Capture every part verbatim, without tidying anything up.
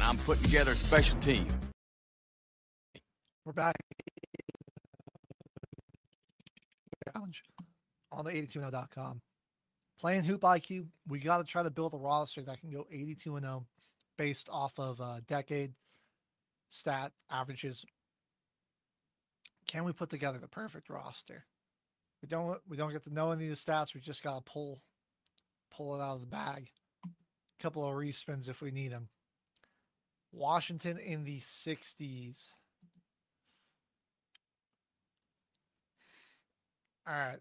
I'm putting together a special team. We're back. Challenge on the eighty-two and oh dot com. Playing Hoop I Q, we got to try to build a roster that can go eighty-two and oh based off of uh, decade stat averages. Can we put together the perfect roster? We don't we don't get to know any of the stats. We just got to pull pull it out of the bag. A couple of respins if we need them. Washington in the sixties. All right.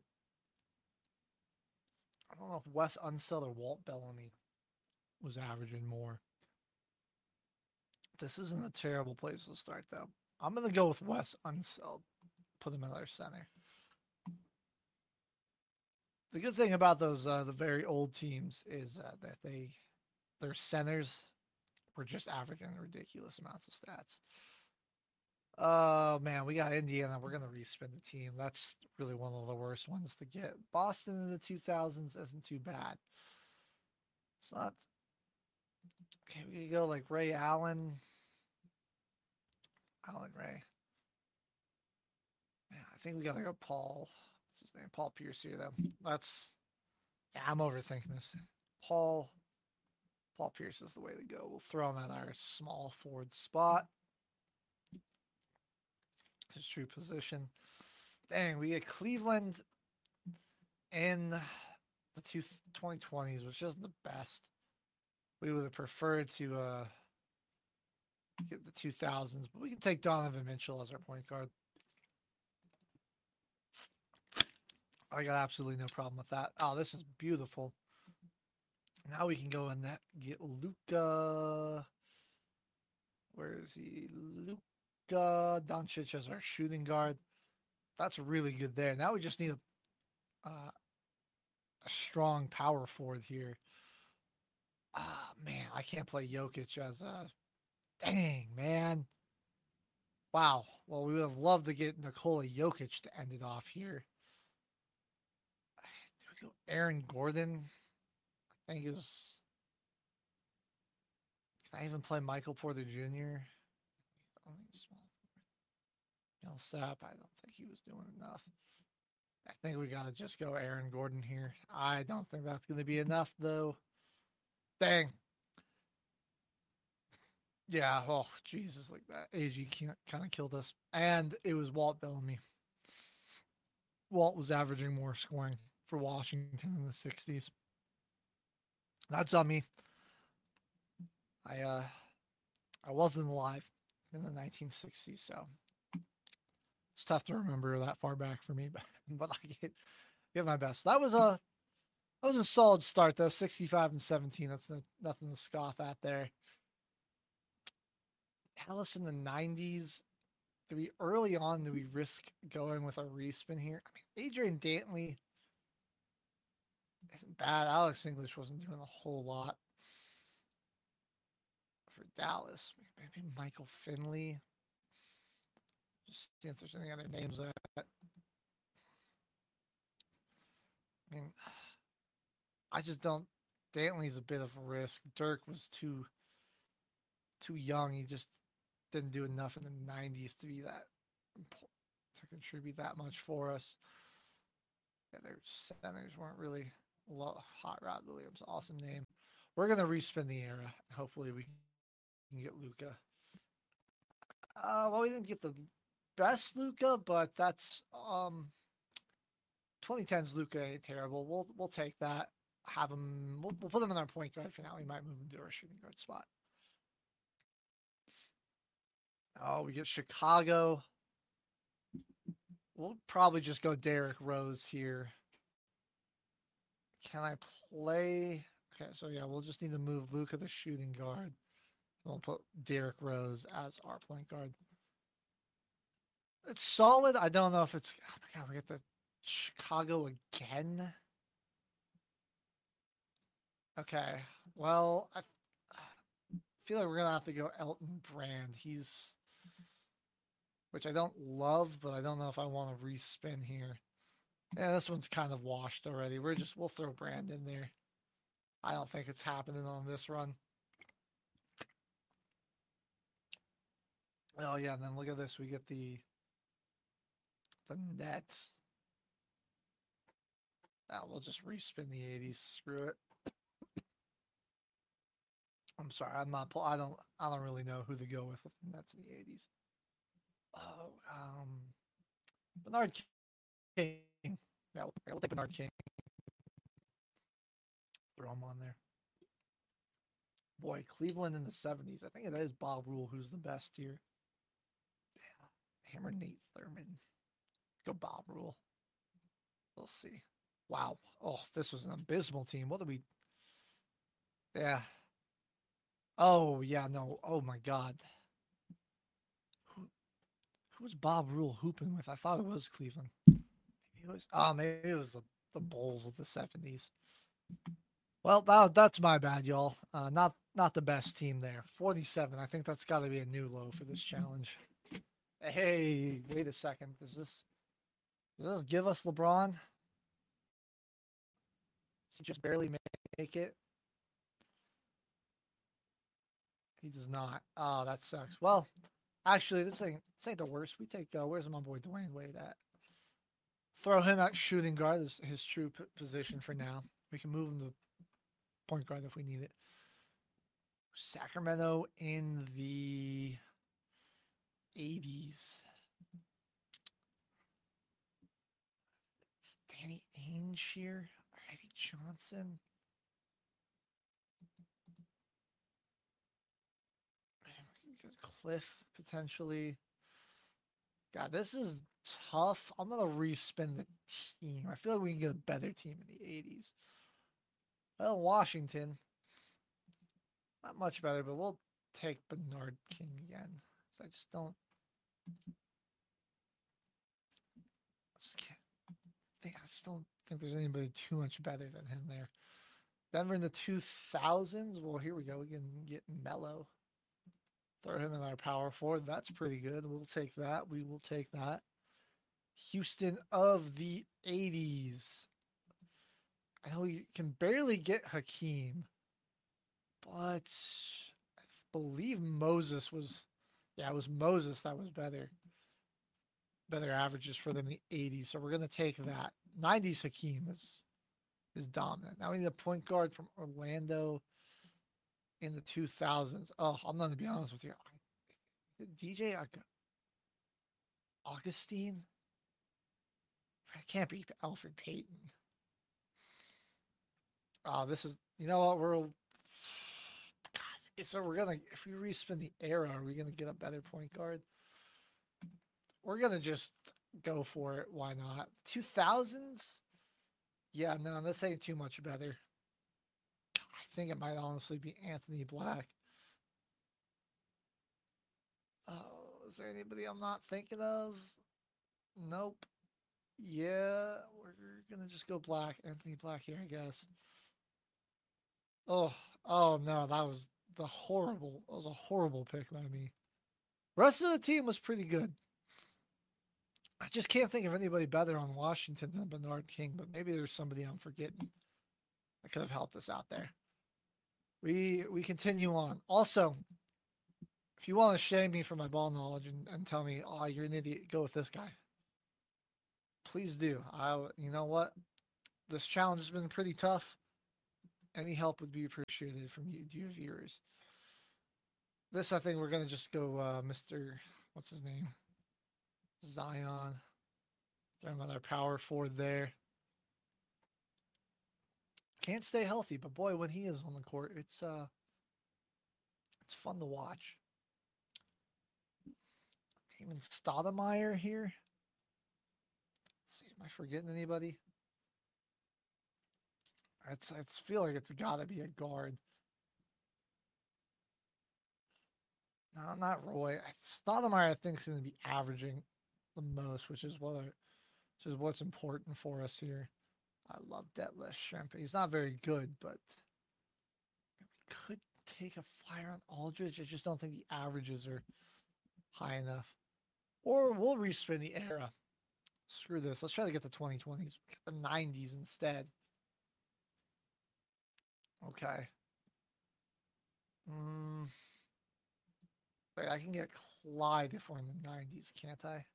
I don't know if Wes Unseld or Walt Bellamy was averaging more. This isn't a terrible place to start, though. I'm going to go with Wes Unseld. Put him at our center. The good thing about those uh, the very old teams is uh, that they their centers were just averaging ridiculous amounts of stats. Oh, man, we got Indiana. We're going to respin the team. That's really one of the worst ones to get. Boston in the two thousands isn't too bad. It's not. Okay, we could go like Ray Allen. Allen Ray. Yeah, I think we got to go Paul. What's his name? Paul Pierce here, though. That's. Yeah, I'm overthinking this. Paul. Paul Pierce is the way to go. We'll throw him at our small forward spot. His true position. Dang, we get Cleveland in the two, twenty twenties, which isn't the best. We would have preferred to uh, get the two thousands, but we can take Donovan Mitchell as our point guard. I got absolutely no problem with that. Oh, this is beautiful. Now we can go in that get Luka. Where is he? Luka Doncic as our shooting guard. That's really good there. Now we just need a uh, a strong power forward here. Ah, man, I can't play Jokic as a. Dang, man. Wow. Well, we would have loved to get Nikola Jokic to end it off here. Do we go Aaron Gordon? I think is. Can I even play Michael Porter Junior? Only small. Millsap, I don't think he was doing enough. I think we got to just go Aaron Gordon here. I don't think that's going to be enough, though. Dang. Yeah, oh, Jesus, like that. A G kind of killed us. And it was Walt Bellamy. Walt was averaging more scoring for Washington in the sixties. That's on me. I uh, I wasn't alive in the nineteen sixties, so it's tough to remember that far back for me, but, but I get, get my best. That was a that was a solid start, though. sixty-five and seventeen. That's no, nothing to scoff at there. Dallas in the nineties. Do we early on do we risk going with a respin here? I mean, Adrian Dantley isn't bad. Alex English wasn't doing a whole lot for Dallas. Maybe Michael Finley. Just see if there's any other names that. I mean, I just don't. Dantley's a bit of a risk. Dirk was too too young. He just didn't do enough in the nineties to be that to contribute that much for us. Yeah, their centers weren't really a lot. Hot Rod Williams, awesome name. We're gonna respin the era. Hopefully, we can get Luka. Uh, well, we didn't get the best Luka, but that's um, twenty tens Luka ain't terrible. We'll we'll take that. Have him. We'll, we'll put him in our point guard for now. We might move him to our shooting guard spot. Oh, we get Chicago. We'll probably just go Derrick Rose here. Can I play? Okay, so yeah, we'll just need to move Luka the shooting guard. We'll put Derrick Rose as our point guard. It's solid. I don't know if it's. Oh my God, we get the Chicago again. Okay, well, I feel like we're gonna have to go Elton Brand. He's, which I don't love, but I don't know if I want to respin here. Yeah, this one's kind of washed already. We're just we'll throw Brand in there. I don't think it's happening on this run. Oh yeah, and then look at this. We get the the Nets. Ah, we'll just respin the eighties. Screw it. I'm sorry. I'm not. I don't. I don't really know who to go with with the Nets in the eighties. Oh, um, Bernard King. Yeah, we'll, we'll take Bernard King. Throw him on there. Boy, Cleveland in the seventies. I think it is Bob Rule who's the best here. Yeah. Him or Nate Thurman. Go Bob Rule. We'll see. Wow. Oh, this was an abysmal team. What did we? Yeah. Oh yeah. No. Oh my God. Who who was Bob Rule hooping with? I thought it was Cleveland. Maybe it was. Oh, maybe it was the the Bulls of the seventies. Well, that, that's my bad, y'all. Uh, not not the best team there. forty-seven. I think that's got to be a new low for this challenge. Hey, wait a second. Does this does this give us LeBron? Does he just barely make it? He does not. Oh, that sucks. Well, actually, this ain't this ain't the worst. We take uh, where's my boy Dwayne Wade at? Throw him at shooting guard. Is his true p- position for now. We can move him to point guard if we need it. Sacramento in the eighties. Danny Ainge here. Eddie Johnson. Cliff potentially. God, this is tough. I'm gonna respin the team. I feel like we can get a better team in the eighties. Well, Washington, not much better, but we'll take Bernard King again. So I just don't. I just can't think. I just don't think there's anybody too much better than him there. Denver in the two thousands. Well, here we go. We can get Mello. Throw him in our power forward. That's pretty good. We'll take that. We will take that. Houston of the eighties. I know you can barely get Hakeem, but I believe Moses was, yeah, it was Moses that was better. Better averages for them in the eighties. So we're going to take that. nineties Hakeem is, is dominant. Now we need a point guard from Orlando in the two thousands. Oh, I'm going to be honest with you. D J Augustine? It can't be Alfred Payton. Oh, this is, you know what? We're, God, so we're going to, if we respin the era, are we going to get a better point guard? We're going to just go for it. Why not? two thousands? Yeah, no, this ain't too much better. I think it might honestly be Anthony Black. Oh, is there anybody I'm not thinking of? Nope. Yeah, we're gonna just go Black. Anthony Black here, I guess. Oh, oh no, that was the horrible. That was a horrible pick by me. Rest of the team was pretty good. I just can't think of anybody better on Washington than Bernard King, but maybe there's somebody I'm forgetting that could have helped us out there. We we continue on. Also, if you want to shame me for my ball knowledge and, and tell me, oh, you're an idiot, go with this guy. Please do. I, you know what? This challenge has been pretty tough. Any help would be appreciated from you, dear viewers. This, I think, we're gonna just go, uh, Mister What's his name? Zion. Throw him on our power forward there. Can't stay healthy, but boy, when he is on the court, it's uh, it's fun to watch. Even Stoudemire here. Let's see, am I forgetting anybody? It's I feel like it's got to be a guard. No, not Roy. Stoudemire, I think, is going to be averaging the most, which is what I, which is what's important for us here. I love Detlef Schrempf. He's not very good, but we could take a flyer on Aldridge. I just don't think the averages are high enough. Or we'll respin the era. Screw this. Let's try to get the twenty twenties. Get the nineties instead. Okay. Mm. Wait, I can get Clyde if we're in the nineties, can't I?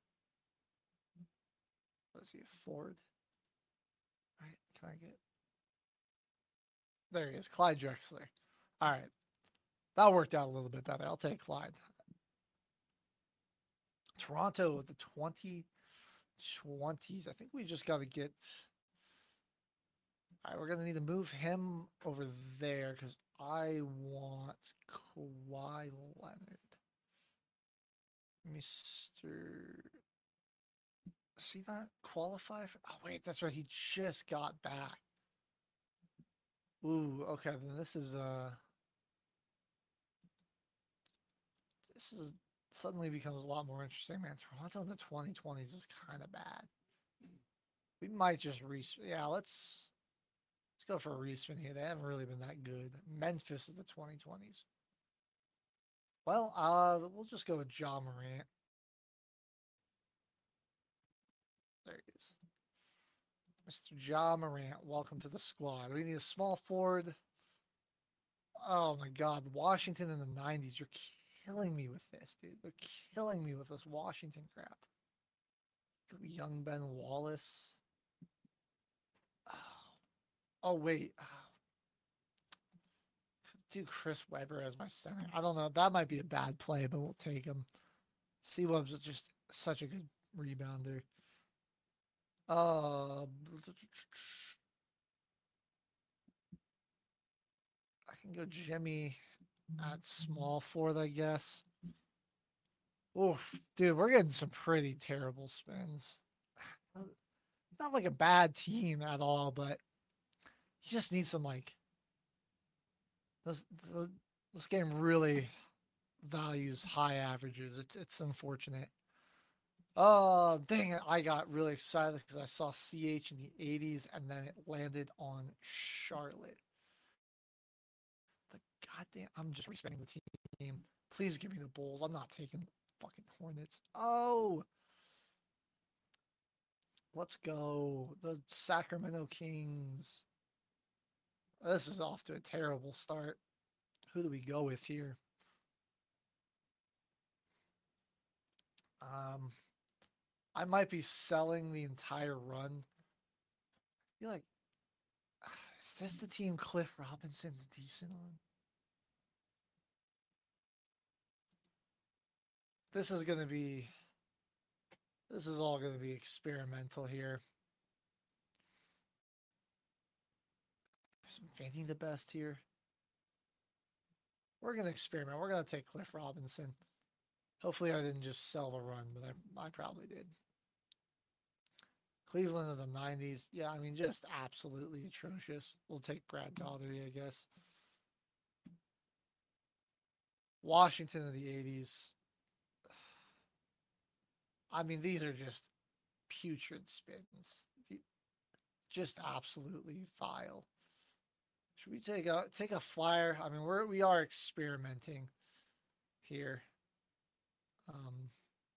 Let's see, Ford. All right, can I get? There he is, Clyde Drexler. All right, that worked out a little bit better. I'll take Clyde. Toronto with the twenty twenties. I think we just got to get. All right, we're gonna need to move him over there because I want Kawhi Leonard, Mister See that qualify for? Oh wait, that's right. He just got back. Ooh, okay. Then this is uh, this is suddenly becomes a lot more interesting, man. Toronto in the twenty twenties is kind of bad. We might just re. Yeah, let's let's go for a respin here. They haven't really been that good. Memphis in the twenty twenties. Well, uh, we'll just go with Ja Morant. There he is. Mister Ja Morant, welcome to the squad. We need a small forward. Oh my God, Washington in the nineties. You're killing me with this, dude. They're killing me with this Washington crap. Young Ben Wallace. Oh, oh wait. Oh. Do Chris Webber as my center. I don't know. That might be a bad play, but we'll take him. C-Web's just such a good rebounder. Uh, I can go Jimmy at small forward, I guess. Oh, dude, we're getting some pretty terrible spins. Not like a bad team at all, but you just need some like this. This game really values high averages. It's it's unfortunate. Oh, dang it. I got really excited because I saw C H in the eighties and then it landed on Charlotte. The goddamn, I'm just respinning the team. Please give me the Bulls. I'm not taking fucking Hornets. Oh, let's go. The Sacramento Kings. This is off to a terrible start. Who do we go with here? Um, I might be selling the entire run. I feel like, is this the team Cliff Robinson's decent on? This is going to be, this is all going to be experimental here. I'm fainting the best here. We're going to experiment. We're going to take Cliff Robinson. Hopefully I didn't just sell the run, but I, I probably did. Cleveland of the nineties. Yeah, I mean, just absolutely atrocious. We'll take Brad Daugherty, I guess. Washington of the eighties. I mean, these are just putrid spins. Just absolutely vile. Should we take a take a flyer? I mean, we're we are experimenting here. Um,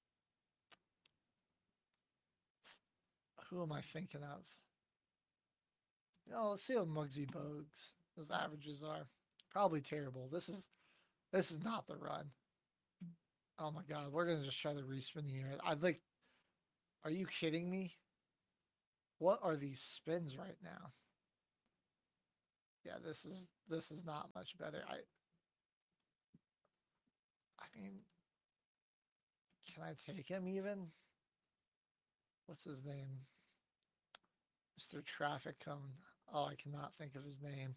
who am I thinking of? You know, let's see what Muggsy Bogues' those averages are. Probably terrible. This is this is not the run. Oh my God, we're gonna just try to respin the air. I'd like. Are you kidding me? What are these spins right now? Yeah, this is this is not much better. I I mean, can I take him even? What's his name? Mister Traffic Cone. Oh, I cannot think of his name.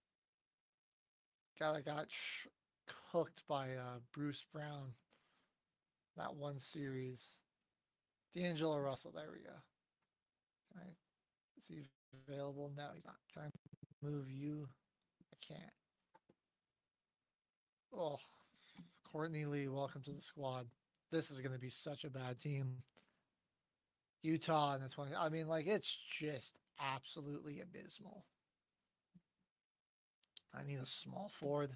Guy that got sh- cooked by uh, Bruce Brown. That one series. D'Angelo Russell. There we go. Can I, is he available? No, he's not. Can I move you? I can't. Oh, Courtney Lee, welcome to the squad. This is going to be such a bad team. Utah in the twenty. I mean, like, it's just absolutely abysmal. I need a small forward.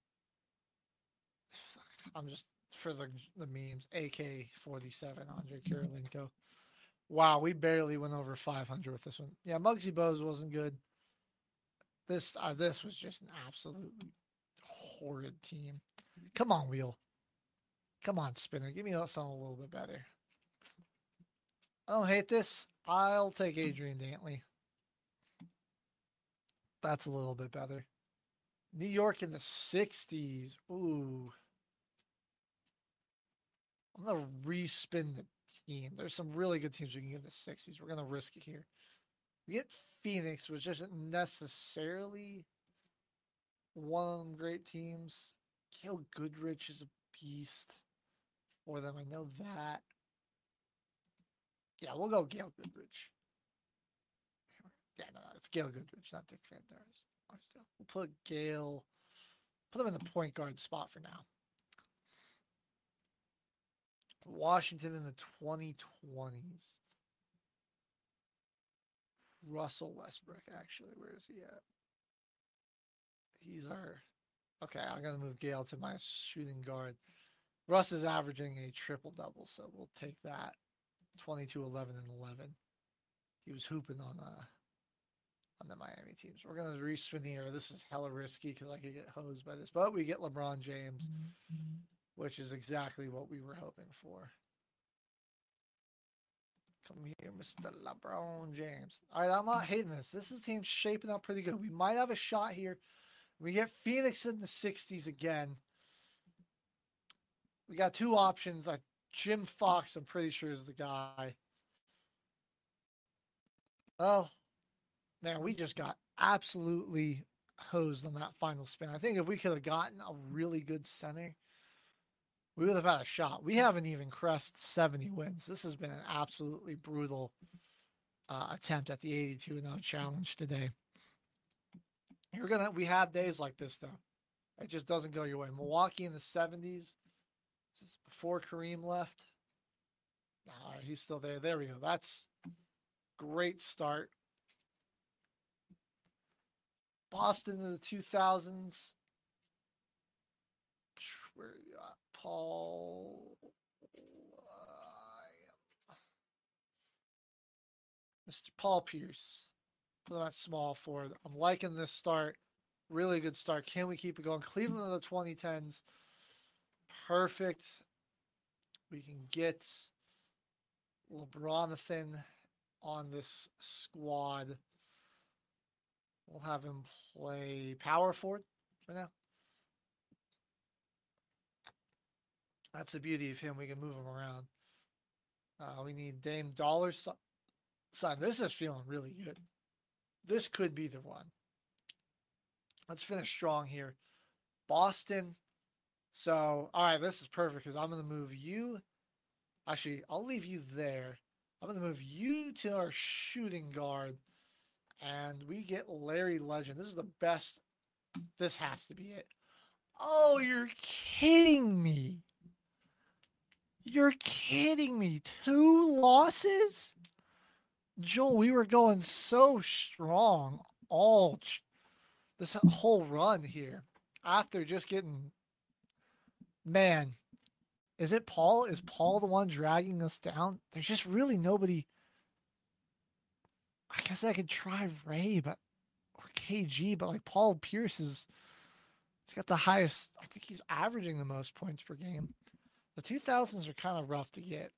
I'm just for the the memes. A K forty-seven, Andre Kirilenko. Wow, we barely went over five hundred with this one. Yeah, Muggsy Bogues wasn't good. This uh, this was just an absolutely horrid team. Come on, Wheel. Come on, Spinner. Give me something a little bit better. I don't hate this. I'll take Adrian Dantley. That's a little bit better. New York in the sixties. Ooh. I'm going to respin the team. There's some really good teams we can get in the sixties. We're going to risk it here. We get Phoenix, which isn't necessarily one of them great teams. Gail Goodrich is a beast for them. I know that. Yeah, we'll go Gail Goodrich. Yeah, no, it's Gail Goodrich, not Dick Van Dyke. We'll put Gail, put him in the point guard spot for now. Washington in the twenty twenties. Russell Westbrook, actually. Where is he at? He's our... Okay, I'm going to move Gail to my shooting guard. Russ is averaging a triple-double, so we'll take that. twenty-two, eleven, and eleven. He was hooping on uh, on the Miami teams. We're going to respin here. This is hella risky because I could get hosed by this. But we get LeBron James, mm-hmm. which is exactly what we were hoping for. Come here, Mister LeBron James. All right, I'm not hating this. This is team shaping up pretty good. We might have a shot here. We get Phoenix in the sixties again. We got two options. Like Jim Fox, I'm pretty sure, is the guy. Well, man, we just got absolutely hosed on that final spin. I think if we could have gotten a really good center, we would have had a shot. We haven't even crest seventy wins. This has been an absolutely brutal uh, attempt at the eighty-two and oh challenge today. You're gonna. We have days like this though. It just doesn't go your way. Milwaukee in the seventies. This is before Kareem left. All right, he's still there. There we go. That's great start. Boston in the two thousands. Where you at? Paul. Uh, Mister Paul Pierce. Put him at small forward. I'm liking this start. Really good start. Can we keep it going? Cleveland in the twenty tens. Perfect. We can get LeBronathan on this squad. We'll have him play power forward for now. That's the beauty of him. We can move him around. Uh, we need Dame Dollar Sign. This is feeling really good. This could be the one. Let's finish strong here. Boston. So, all right, this is perfect because I'm going to move you. Actually, I'll leave you there. I'm going to move you to our shooting guard. And we get Larry Legend. This is the best. This has to be it. Oh, you're kidding me. You're kidding me. Two losses? Joel, we were going so strong all this whole run here after just getting, man, is it Paul? Is Paul the one dragging us down? There's just really nobody. I guess I could try Ray, but or K G, but like Paul Pierce is, he's got the highest. I think he's averaging the most points per game. The two thousands are kind of rough to get.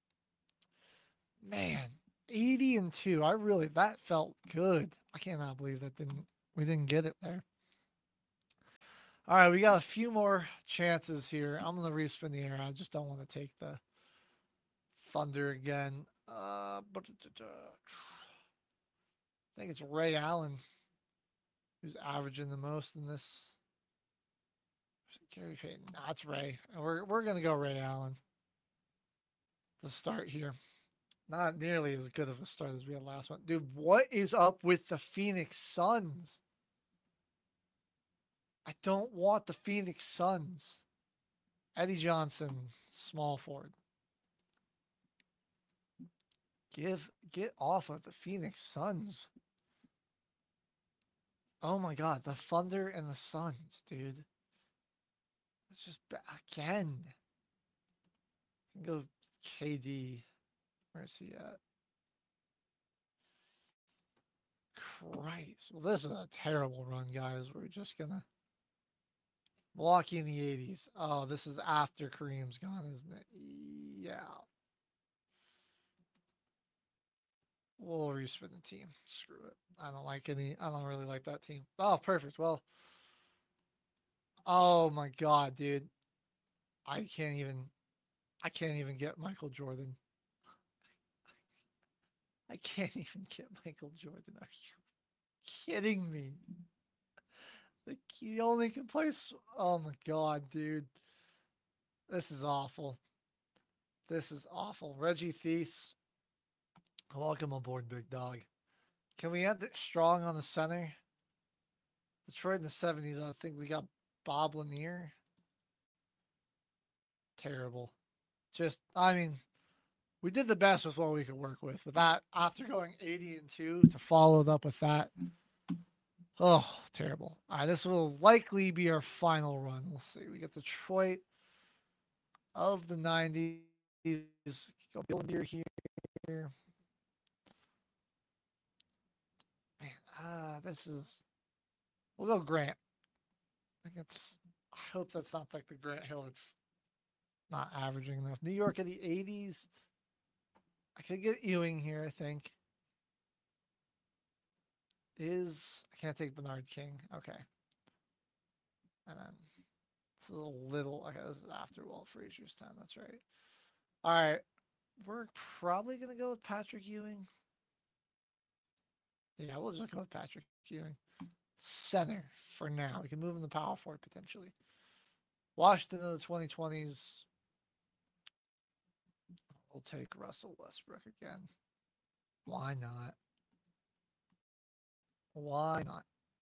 Man, eighty and two. I really, that felt good. I cannot believe that didn't we didn't get it there. All right, we got a few more chances here. I'm gonna respin the air. I just don't want to take the Thunder again. Uh, but I think it's Ray Allen who's averaging the most in this. Gary Payton. That's nah, Ray. We're we're gonna go Ray Allen to start here. Not nearly as good of a start as we had last one. Dude, what is up with the Phoenix Suns? I don't want the Phoenix Suns. Eddie Johnson, small forward. Give get off of the Phoenix Suns. Oh my god, the Thunder and the Suns, dude. It's just again. Go K D. Where's he at? Christ. Well, this is a terrible run, guys. We're just gonna Milwaukee in the eighties. Oh, this is after Kareem's gone, isn't it? Yeah. We'll respin the team. Screw it. I don't like any. I don't really like that team. Oh, perfect. Well. Oh my God, dude. I can't even. I can't even get Michael Jordan. I can't even get Michael Jordan. Are you kidding me? Like, he only can play. Oh my God, dude. This is awful. This is awful. Reggie Theis. Welcome aboard, big dog. Can we end it strong on the center? Detroit in the seventies, I think we got Bob Lanier. Terrible. Just, I mean, we did the best with what we could work with. But that, after going eighty and two, to follow it up with that, oh, terrible. All right, this will likely be our final run. We'll see. We get Detroit of the nineties. Go Bill Lanier here. Man, ah, uh, this is. We'll go Grant. I think it's. I hope that's not like the Grant Hill. It's not averaging enough. New York of the eighties. I could get Ewing here, I think. Is. I can't take Bernard King. Okay. And then. It's a little. Okay, this is after Walt Frazier's time. That's right. All right. We're probably going to go with Patrick Ewing. Yeah, we'll just go with Patrick Ewing. Center for now. We can move him to power forward potentially. Washington in the twenty twenties. We'll take Russell Westbrook again. Why not? Why not?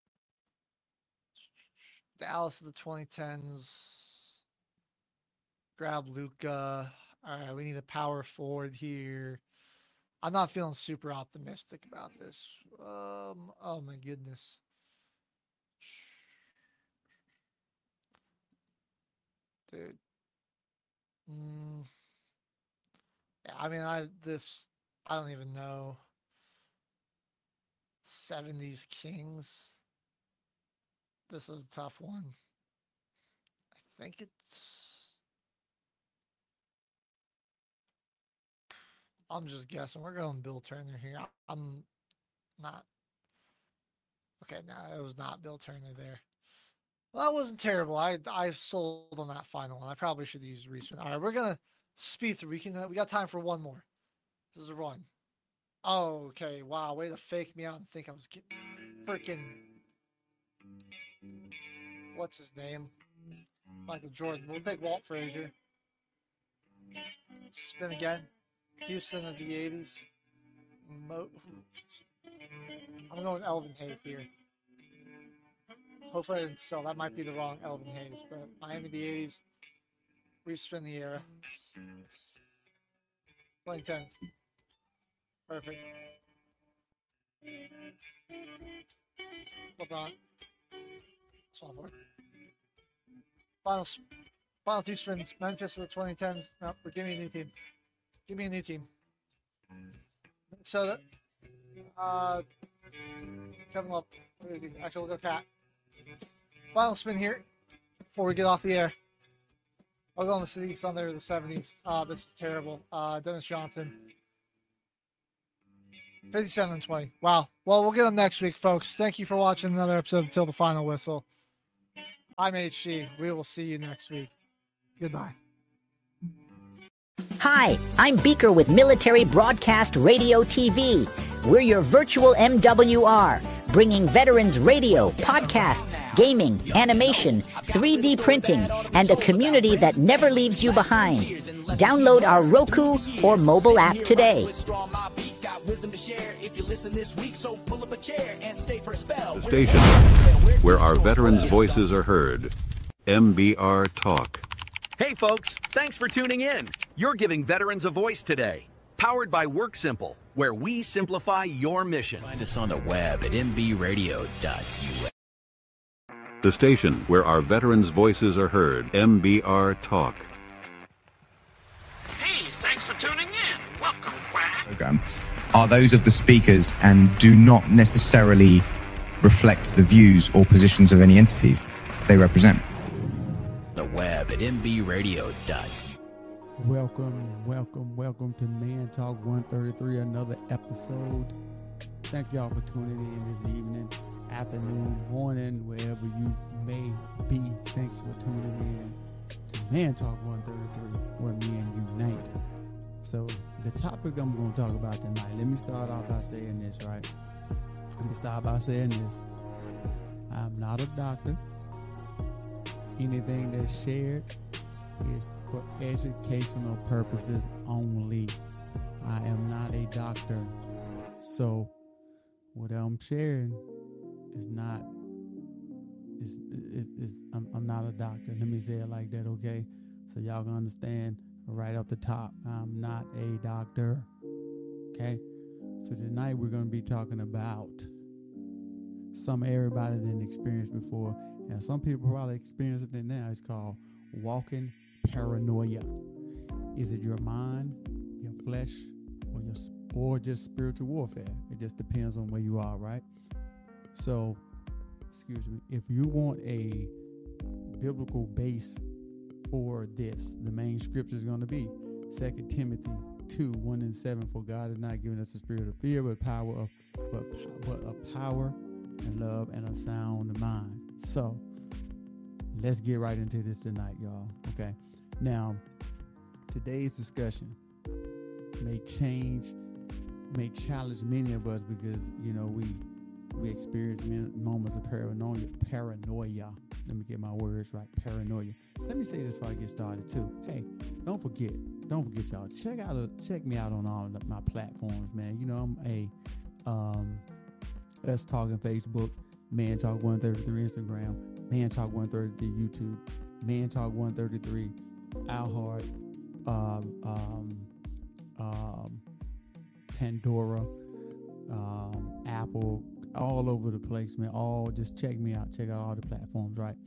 Dallas of the twenty tens. Grab Luka. All right, we need a power forward here. I'm not feeling super optimistic about this. Um, oh my goodness. Dude. Mm. Yeah, I mean, I this I don't even know. seventies Kings. This is a tough one. I think it's. I'm just guessing. We're going Bill Turner here. I'm not. Okay, no, it was not Bill Turner there. Well, that wasn't terrible. I I sold on that final one. I probably should use respin. All right, we're gonna speed through. We can. We got time for one more. This is a run. Oh, okay. Wow, way to fake me out and think I was getting freaking. What's his name? Michael Jordan. We'll take Walt Frazier. Spin again. Houston of the eighties. Mo- I'm going Elvin Hayes here. Hopefully I didn't sell. That might be the wrong Elvin Hayes, but Miami of the eighties. Respin the era. twenty ten. Perfect. LeBron. Small board. Final, final two spins. Memphis of the twenty tens. No, we're giving me a new team. Give me a new team. So that uh Kevin Love. Actually we'll go Cat. Final spin here before we get off the air. Oklahoma City Thunder of the seventies. Uh this is terrible. Uh Dennis Johnson. fifty-seven and twenty. Wow. Well, we'll get them next week, folks. Thank you for watching another episode until the final whistle. I'm H G. We will see you next week. Goodbye. Hi, I'm Beaker with Military Broadcast Radio T V. We're your virtual M W R, bringing veterans radio, podcasts, gaming, animation, three D printing, and a community that never leaves you behind. Download our Roku or mobile app today. The station where our veterans' voices are heard. M B R Talk. Hey folks, thanks for tuning in. You're giving veterans a voice today. Powered by WorkSimple, where we simplify your mission. Find us on the web at m b radio dot u s. The station where our veterans' voices are heard. M B R Talk. Hey, thanks for tuning in. Welcome, Quack. Program are those of the speakers and do not necessarily reflect the views or positions of any entities they represent. the web at m b radio dot u s. Welcome, welcome, welcome to Man Talk one thirty-three, another episode. Thank y'all for tuning in this evening, afternoon, morning, wherever you may be. Thanks for tuning in to Man Talk one thirty-three, where men unite. So the topic I'm going to talk about tonight, let me start off by saying this, right? Let me start by saying this. I'm not a doctor. Anything that's shared is for educational purposes only. I am not a doctor. So what I'm sharing is not, is, is, is I'm, I'm not a doctor. Let me say it like that, okay? So y'all can understand right off the top, I'm not a doctor, okay? So tonight we're going to be talking about something everybody didn't experience before, and some people probably experience it now. It's called walking paranoia. Is it your mind, your flesh, or your or just spiritual warfare? It just depends on where you are, right? So, excuse me, if you want a biblical base for this, the main scripture is going to be Second Timothy two, one and seven. For God has not given us a spirit of fear, but power of but but of power and love and a sound mind. So let's get right into this tonight, y'all. Okay. Now, today's discussion may change, may challenge many of us because, you know, we we experience moments of paranoia. Paranoia. Let me get my words right. Paranoia. Let me say this before I get started too. Hey, don't forget, don't forget, y'all. Check out, a, check me out on all of my platforms, man. You know, I'm a um, Us Talking Facebook, Man Talk one thirty-three Instagram, Man Talk one thirty-three YouTube, Man Talk one thirty-three iHeart, um, um, um, Pandora, um, Apple, all over the place, man. All just check me out. Check out all the platforms, right?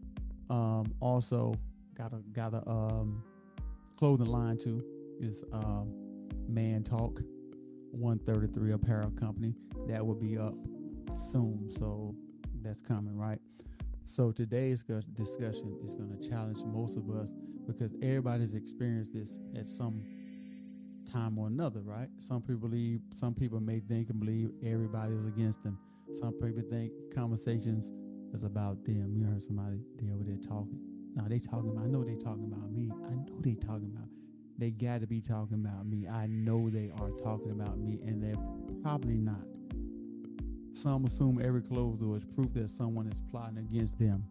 Um, also got a got a um, clothing line too. Is um, Man Talk one thirty-three apparel company that will be up soon. So that's coming, right? So today's discussion is going to challenge most of us because everybody's experienced this at some time or another, right? Some people believe, some people may think and believe everybody's against them. Some people think conversations is about them. You heard somebody they over there talking. Now they talking about, I know they talking about me. I know they talking about, they got to be talking about me. I know they are talking about me, and they're probably not. Some assume every closed door is proof that someone is plotting against them.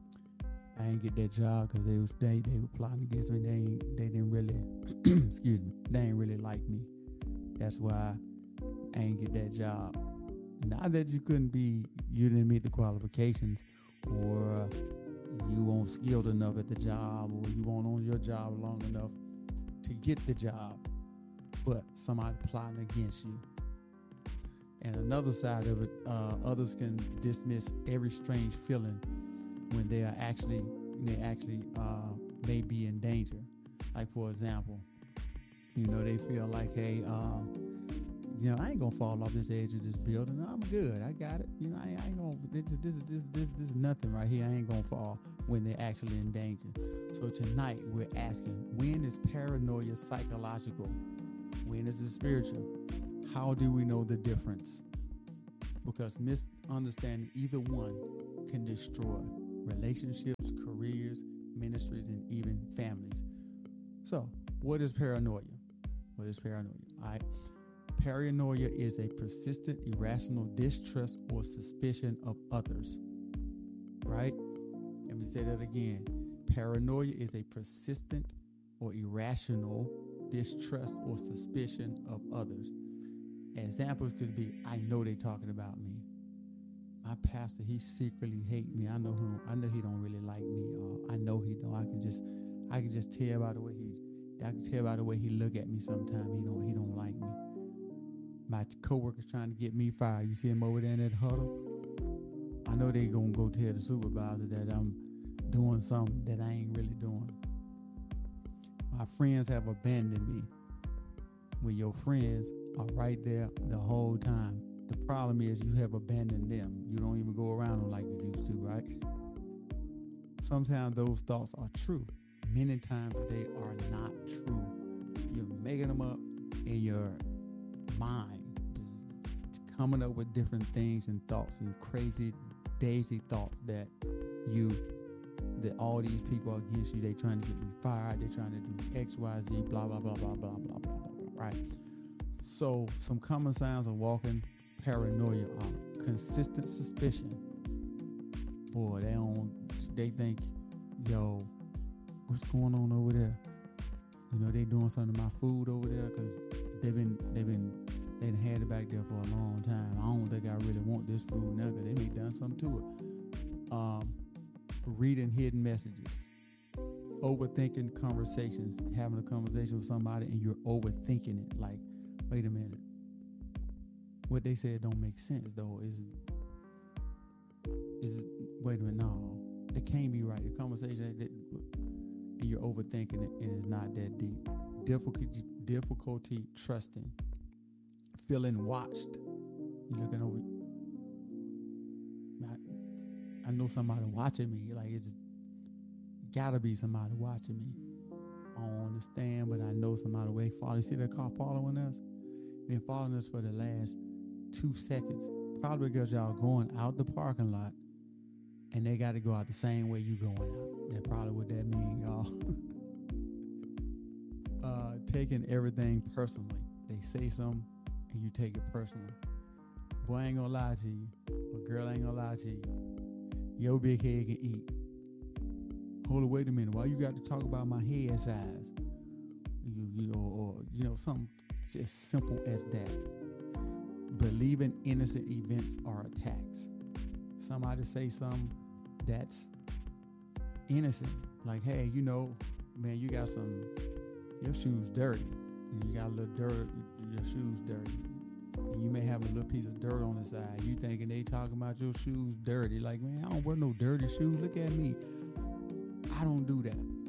I ain't get that job because they was they, they were plotting against me. They ain't, they didn't really excuse me. They ain't really like me. That's why I ain't get that job. Not that you couldn't be, you didn't meet the qualifications, or you weren't skilled enough at the job, or you weren't on your job long enough to get the job, but somebody plotting against you. And another side of it, uh, others can dismiss every strange feeling when they are actually, they actually uh, may be in danger. Like, for example, you know, they feel like, hey, um, you know, I ain't gonna fall off this edge of this building. I'm good. I got it. You know, I, I ain't gonna. This, this, this, this, this is nothing right here. I ain't gonna fall when they're actually in danger. So tonight we're asking: when is paranoia psychological? When is it spiritual? How do we know the difference? Because misunderstanding either one can destroy relationships, careers, ministries, and even families. So, what is paranoia? What is paranoia? All right. Paranoia is a persistent, irrational distrust or suspicion of others. Right? Let me say that again. Paranoia is a persistent or irrational distrust or suspicion of others. Examples could be, I know they talking about me. My pastor, he secretly hate me. I know him. I know he don't really like me. Or I know he don't. I can just, I can just tell by the way he, I can tell by the way he look at me. Sometimes he don't, he don't like me. My coworkers trying to get me fired. You see him over there in that huddle. I know they gonna go tell the supervisor that I'm doing something that I ain't really doing. My friends have abandoned me. When your friends are right there the whole time, the problem is you have abandoned them. You don't even go around them like you used to, right? sometimes those thoughts are true. Many times they are not true. You're making them up in your mind, just coming up with different things and thoughts and crazy, daisy thoughts that you, that all these people are against you. They trying to get me fired. They're trying to do X, Y, Z, blah, blah, blah, blah, blah, blah, blah, blah, right? So some common signs of walking paranoia are consistent suspicion. Boy, they don't, they think, yo, what's going on over there? You know, they doing something to my food over there because they've been, they've been, they done had it back there for a long time. I don't think I really want this food now because they may done something to it. Um, reading hidden messages, overthinking conversations, having a conversation with somebody and you're overthinking it. Like, wait a minute, what they said don't make sense though. Is is wait a minute, no, it can't be right. The conversation that, and you're overthinking it, and it's not that deep. Difficulty, difficulty trusting, feeling watched. You're looking over. I, I know somebody watching me. Like it's gotta be somebody watching me. I don't understand, but I know somebody way following. See that car following us? Been following us for the last two seconds. Probably because y'all going out the parking lot and they got to go out the same way you going out. That's probably what that means, y'all. uh, taking everything personally. They say something and you take it personally. Boy, I ain't gonna lie to you. Or girl, I ain't gonna lie to you. Your big head can eat. Hold it, wait a minute. Why you got to talk about my head size? You, you know, or, you know, something as simple as that. Believing innocent events are attacks. Somebody say something that's innocent. Like, hey, you know, man, you got some, your shoes dirty. And you got a little dirt, your shoes dirty. And you may have a little piece of dirt on the side. You thinking they talking about your shoes dirty. Like, man, I don't wear no dirty shoes. Look at me. I don't do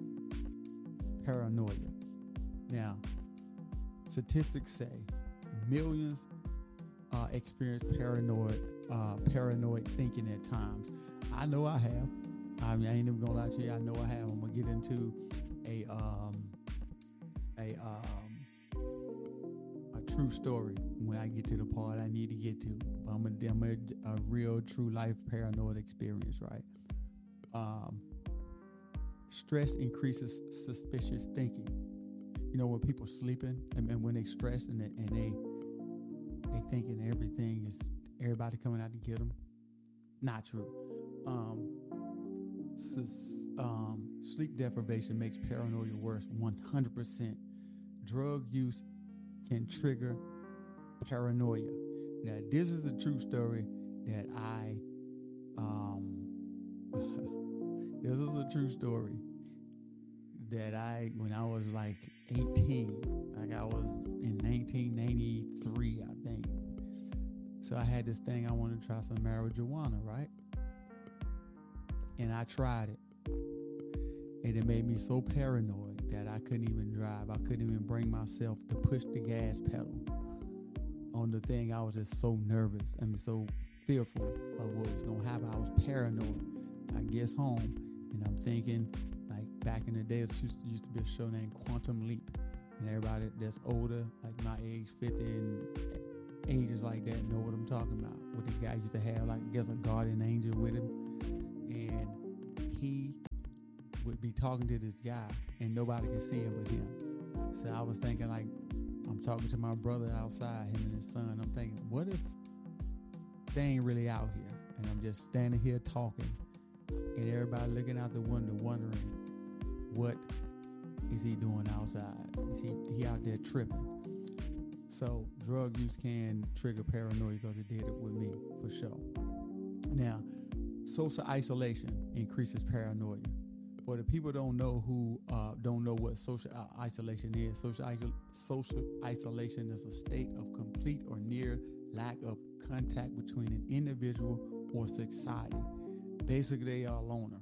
that. Paranoia. Now, statistics say millions uh, experience paranoid, uh, paranoid thinking at times. I know I have. I mean, I ain't even gonna lie to you. I know I have. I'm gonna get into a um, a um, a true story when I get to the part I need to get to. But I'm a, I'm a, a real, true life paranoid experience, right? Um. Stress increases suspicious thinking. You know, when people sleeping and, and when they stress and they, and they they thinking everything is everybody coming out to get them. Not true. Um, sus, um, sleep deprivation makes paranoia worse. one hundred percent. Drug use can trigger paranoia. Now, this is a true story that I. Um, This is a true story that I, when I was like eighteen, like I was in nineteen ninety-three, I think. So I had this thing, I wanted to try some marijuana, right? And I tried it. And it made me so paranoid that I couldn't even drive. I couldn't even bring myself to push the gas pedal on the thing. I was just so nervous. I mean, so fearful of what was going to happen. I was paranoid. I guess home. And I'm thinking, like back in the day, it used to, used to be a show named Quantum Leap. And everybody that's older, like my age, fifty and ages like that, know what I'm talking about. What this guy used to have, like, I guess a guardian angel with him. And he would be talking to this guy, and nobody could see him but him. So I was thinking, like, I'm talking to my brother outside, him and his son. I'm thinking, what if they ain't really out here? And I'm just standing here talking. And everybody looking out the window wondering, what is he doing outside? Is he, he out there tripping? So drug use can trigger paranoia because it did it with me, for sure. Now, social isolation increases paranoia. For the people don't know who uh, don't know what social uh, isolation is, social, iso- social isolation is a state of complete or near lack of contact between an individual or society. Basically, they are a loner.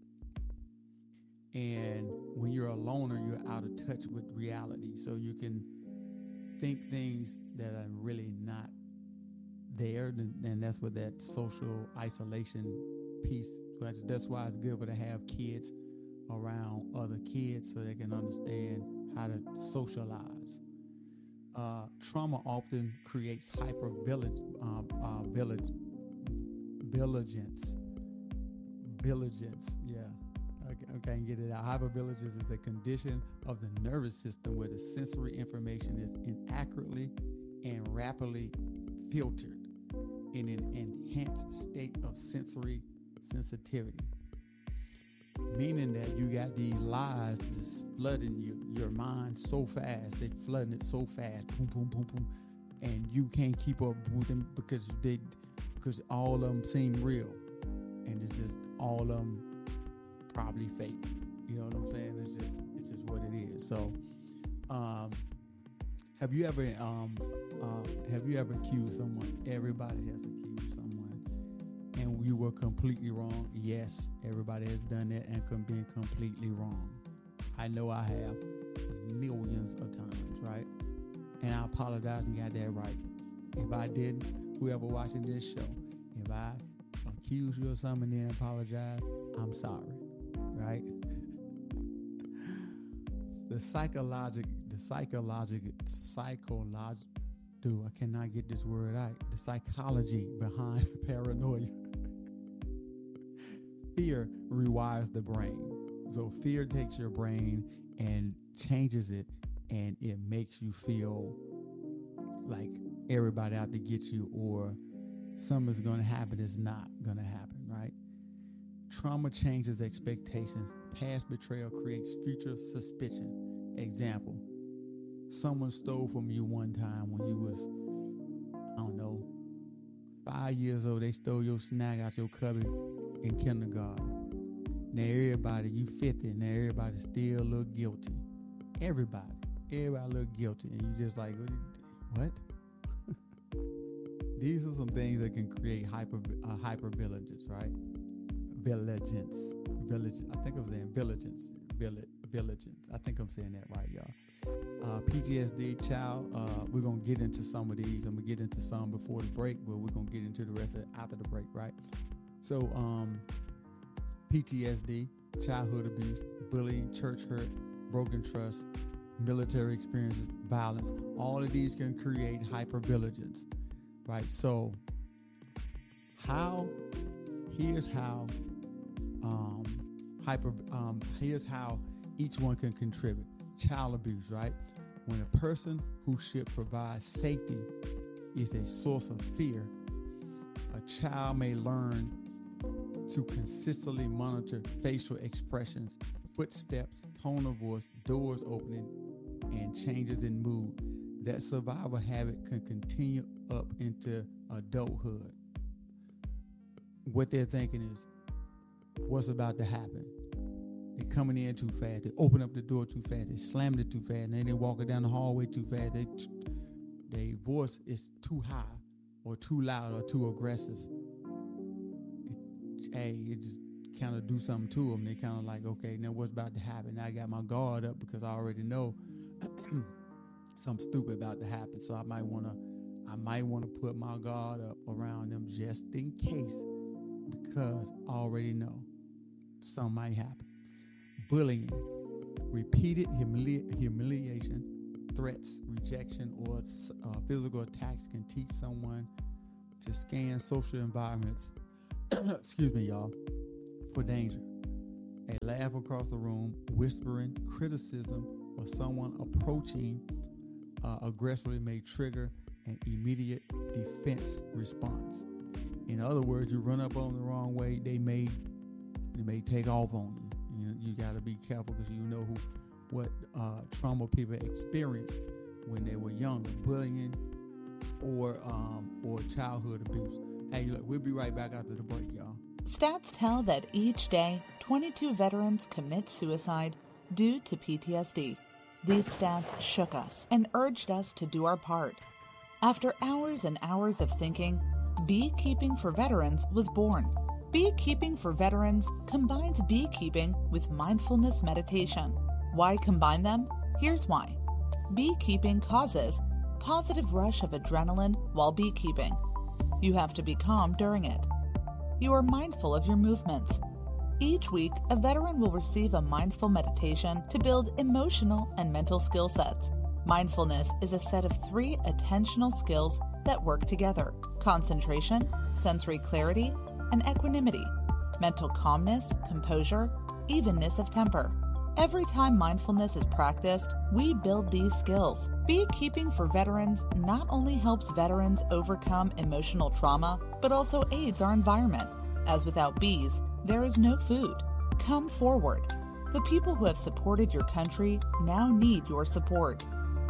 And when you're a loner, you're out of touch with reality. So you can think things that are really not there. And that's what that social isolation piece. That's why it's good to have kids around other kids so they can understand how to socialize. Uh, trauma often creates hyper village, um, uh, village, vigilance, vigilance. Yeah, I, I can't get it out. Hypervigilance is the condition of the nervous system where the sensory information is inaccurately and rapidly filtered in an enhanced state of sensory sensitivity. Meaning that you got these lies just flooding you, your mind so fast, they flooding it so fast, boom, boom, boom, boom, and you can't keep up with them because they, because all of them seem real, and it's just all of them probably fake. You know what I'm saying? It's just, it's just what it is. So, um, have you ever, um, uh, have you ever accused someone? Everybody has accused someone. And you were completely wrong. Yes, everybody has done that and can be completely wrong. I know I have millions of times, right? And I apologize and got that right. If I didn't, whoever watching this show, if I accuse you of something and then apologize, I'm sorry, right? The psychologic, the psychologic, psychologic, dude, I cannot get this word out. The psychology behind paranoia. Fear rewires the brain. So fear takes your brain and changes it, and it makes you feel like everybody out to get you, or something's going to happen that's not going to happen, right? Trauma changes expectations. Past betrayal creates future suspicion. Example, someone stole from you one time when you was, I don't know, five years old. They stole your snack out your cupboard in kindergarten. Now everybody, you fifty, now everybody still look guilty. Everybody, everybody look guilty, and you just like, what? These are some things that can create hyper uh, hypervigilance, right? Vigilance, village. I think I'm saying vigilance, vigilance. I think I'm saying that right, y'all. Uh, P T S D, child. Uh, we're gonna get into some of these. I'm gonna get into some before the break, but we're gonna get into the rest of it after the break, right? So, um, P T S D, childhood abuse, bullying, church hurt, broken trust, military experiences, violence. All of these can create hypervigilance, right? So, how? Here's how. Um, hyper. Um, here's how each one can contribute. Child abuse, right? When a person who should provide safety is a source of fear, a child may learn to consistently monitor facial expressions, footsteps, tone of voice, doors opening, and changes in mood. That survival habit can continue up into adulthood. What they're thinking is, what's about to happen? They're coming in too fast. They open up the door too fast. They slam it too fast. And then they walking down the hallway too fast. They, their voice is too high or too loud or too aggressive. It, hey, it just kind of do something to them. They kind of like, okay, now what's about to happen? Now I got my guard up because I already know something stupid about to happen. So I might want to, I might want to put my guard up around them just in case, because I already know something might happen. Bullying, repeated humili- humiliation, threats, rejection, or uh, physical attacks can teach someone to scan social environments, excuse me, y'all, for danger. A laugh across the room, whispering, criticism, or someone approaching uh, aggressively may trigger an immediate defense response. In other words, you run up on the wrong way, they may they may take off on you. You, you got to be careful because you know who, what uh, trauma people experienced when they were younger, bullying or um, or childhood abuse. Hey, look, we'll be right back after the break, y'all. Stats tell that each day, twenty-two veterans commit suicide due to P T S D. These stats shook us and urged us to do our part. After hours and hours of thinking, Beekeeping for Veterans was born. Beekeeping for Veterans combines beekeeping with mindfulness meditation. Why combine them? Here's why. Beekeeping causes positive rush of adrenaline while beekeeping. You have to be calm during it. you are mindful of your movements. Each week, a veteran will receive a mindful meditation to build emotional and mental skill sets. Mindfulness is a set of three attentional skills that work together: concentration, sensory clarity, and equanimity, mental calmness, composure, evenness of temper. Every time mindfulness is practiced, we build these skills. Beekeeping for veterans not only helps veterans overcome emotional trauma, but also aids our environment, as without bees, there is no food. Come forward. The people who have supported your country now need your support.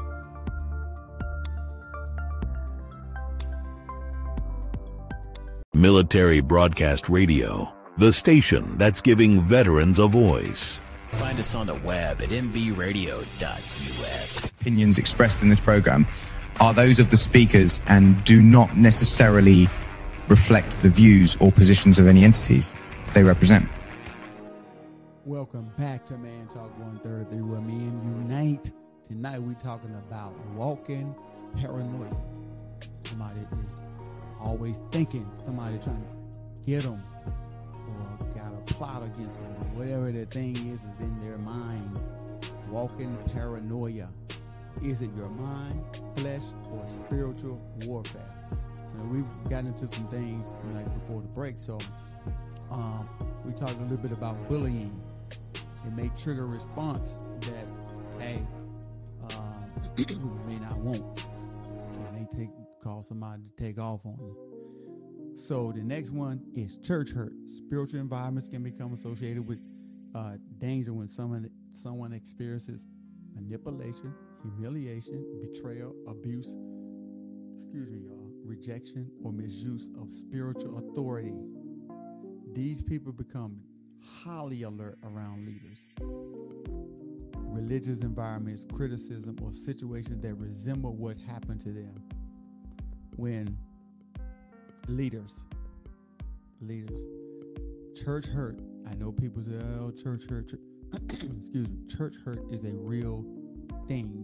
Military Broadcast Radio, the station that's giving veterans a voice. Find us on the web at m b radio dot u s. Opinions expressed in this program are those of the speakers and do not necessarily reflect the views or positions of any entities they represent. Welcome back to Man Talk one thirty-three, where men unite. Tonight we're talking about walking paranoia. Somebody is always thinking somebody trying to get them or got a plot against them, or whatever the thing is is in their mind. Walking paranoia. Is it your mind, flesh, or spiritual warfare? So we've gotten into some things like before the break. So um, we talked a little bit about bullying. It may trigger a response that, hey, um, I mean, I won't. It may take cause somebody to take off on you. So the next one is church hurt. Spiritual environments can become associated with uh, danger when someone someone experiences manipulation, humiliation, betrayal, abuse, excuse me, y'all, rejection, or misuse of spiritual authority. These people become highly alert around leaders. Religious environments, criticism, or situations that resemble what happened to them. When leaders, leaders, church hurt. I know people say, oh, church hurt. Church. Excuse me. Church hurt is a real thing.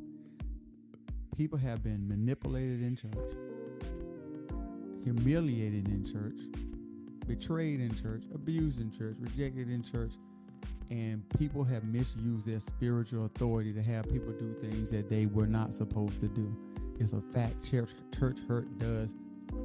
People have been manipulated in church, humiliated in church, betrayed in church, abused in church, rejected in church, and people have misused their spiritual authority to have people do things that they were not supposed to do. It's a fact. Church, church hurt does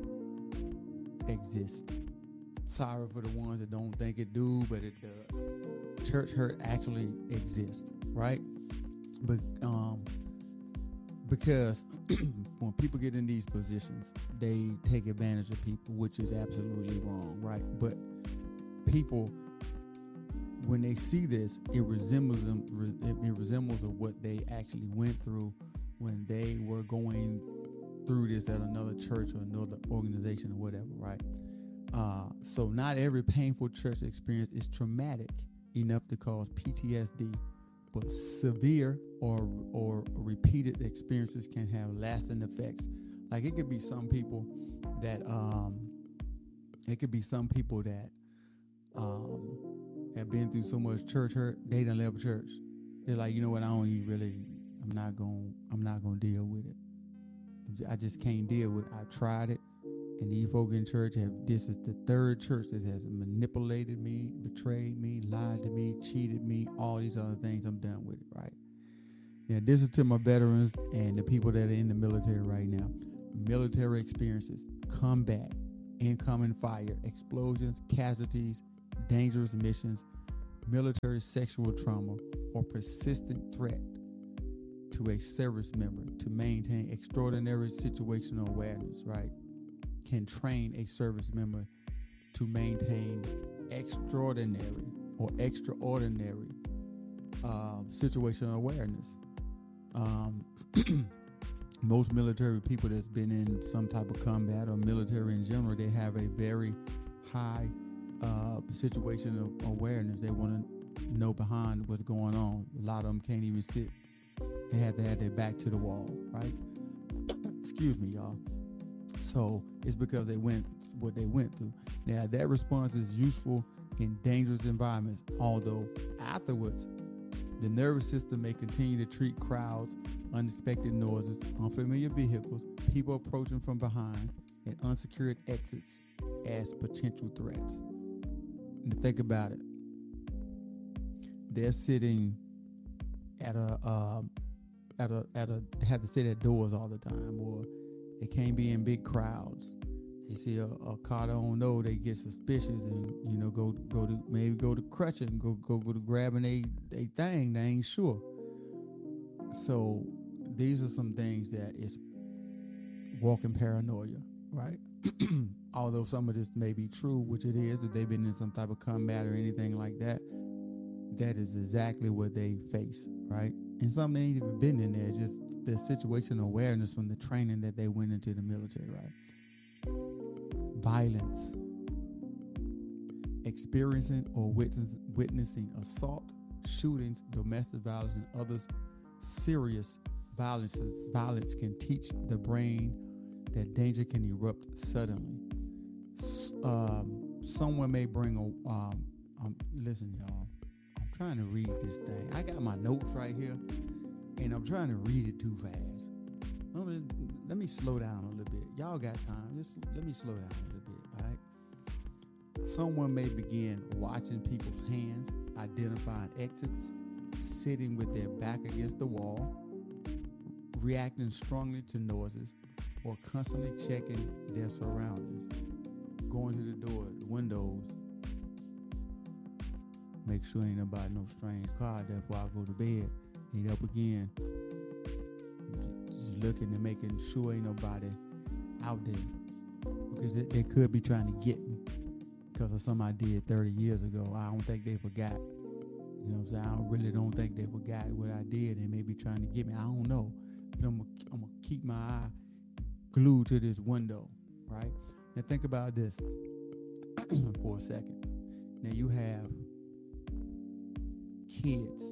exist. Sorry for the ones that don't think it do, but it does. Church hurt actually exists, right? But um, because when people get in these positions, they take advantage of people, which is absolutely wrong, right? But people, when they see this, it resembles them. It resembles of what they actually went through when they were going through this at another church or another organization or whatever, right? Uh, so not every painful church experience is traumatic enough to cause P T S D, but severe or or repeated experiences can have lasting effects. Like it could be some people that um, it could be some people that um, have been through so much church hurt, they done left church. They're like, you know what, I don't even really, I'm not gonna, I'm not gonna deal with it. I just can't deal with it. I tried it. And these folk in church have, this is the third church that has manipulated me, betrayed me, lied to me, cheated me, all these other things. I'm done with it, right? Yeah, this is to my veterans and the people that are in the military right now. Military experiences, combat, incoming fire, explosions, casualties, dangerous missions, military sexual trauma, or persistent threat to a service member to maintain extraordinary situational awareness, right? Can train a service member to maintain extraordinary or extraordinary uh, situational awareness. Um, most military people that's been in some type of combat or military in general, they have a very high uh, situational awareness. They want to know behind what's going on. A lot of them can't even sit. They have to have their back to the wall, right? Excuse me, y'all. So it's because they went what they went through. Now that response is useful in dangerous environments, although afterwards the nervous system may continue to treat crowds, unexpected noises, unfamiliar vehicles, people approaching from behind, and unsecured exits as potential threats. And think about it. They're sitting at a uh, at a at a they have to sit at doors all the time, or they can't be in big crowds. They see a, a car they don't know, they get suspicious and you know go go to maybe go to crutching, go go go to grabbing a a thing they ain't sure. So these are some things that is walking paranoia, right? Although some of this may be true, which it is, if they've been in some type of combat or anything like that, that is exactly what they face, right? And some they ain't even been in there, just the situational awareness from the training that they went into the military, right? Violence. Experiencing or witness, witnessing assault, shootings, domestic violence, and others serious violences, violence can teach the brain that danger can erupt suddenly. Um, someone may bring a, um, um, listen, y'all, I'm trying to read this thing. I got my notes right here, and I'm trying to read it too fast. Let me slow down a little bit. Y'all got time. Just let me slow down a little bit, all right? Someone may begin watching people's hands, identifying exits, sitting with their back against the wall, reacting strongly to noises, or constantly checking their surroundings, going to the door, the windows, make sure ain't nobody no strange car there before I go to bed, ain't up again, just looking and making sure ain't nobody out there, because they, they could be trying to get me because of something I did thirty years ago. I don't think they forgot. You know what I'm saying? I don't, really don't think they forgot what I did. They may be trying to get me. I don't know. But I'm going I'm to keep my eye glued to this window, right? Now think about this for a second. Now you have kids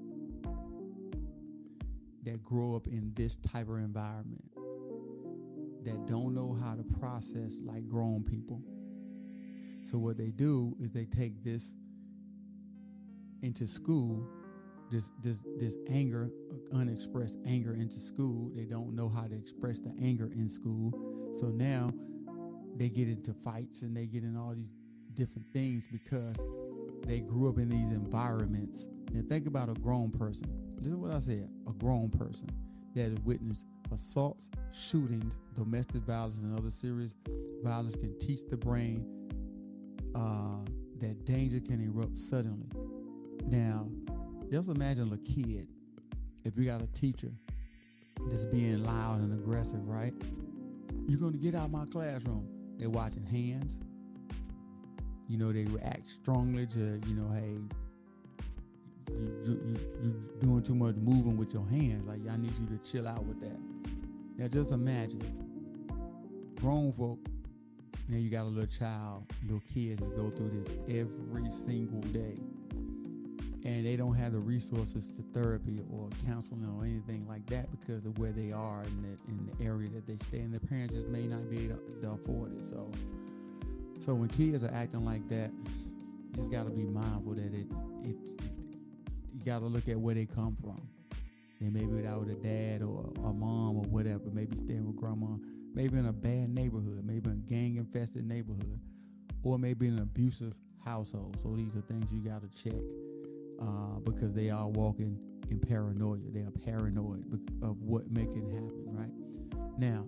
that grow up in this type of environment that don't know how to process like grown people. So what they do is they take this into school, this this this anger, unexpressed anger into school. They don't know how to express the anger in school. So now they get into fights and they get in all these different things because they grew up in these environments. Now think about a grown person. This is what I said, a grown person that has witnessed assaults, shootings, domestic violence, and other serious violence can teach the brain uh, that danger can erupt suddenly. Now, just imagine a kid, if you got a teacher that's being loud and aggressive, right? You're going to get out of my classroom. They're watching hands. You know, they react strongly to, you know, hey, you, you, you, you're doing too much moving with your hands. Like, I need you to chill out with that. Now, just imagine, grown folk, now you got a little child, little kids that go through this every single day. And they don't have the resources to therapy or counseling or anything like that because of where they are in the, in the area that they stay in. Their parents just may not be able to afford it. So, so when kids are acting like that, you just got to be mindful that it, it, it you got to look at where they come from. They may be without a dad or a mom or whatever, maybe staying with grandma, maybe in a bad neighborhood, maybe in a gang-infested neighborhood, or maybe in an abusive household. So these are things you got to check. Uh, because they are walking in paranoia. They are paranoid of what may can happen, right? Now,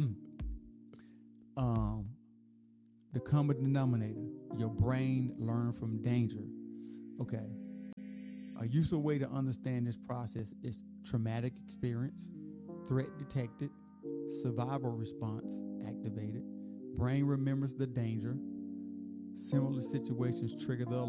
um, the common denominator, your brain learn from danger. Okay. A useful way to understand this process is traumatic experience, threat detected, survival response activated, brain remembers the danger, similar situations trigger the